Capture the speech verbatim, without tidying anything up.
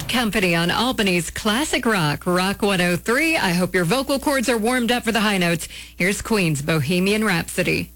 Bad Company on Albany's Classic Rock, Rock one oh three. I hope your vocal cords are warmed up for the high notes. Here's Queen's Bohemian Rhapsody.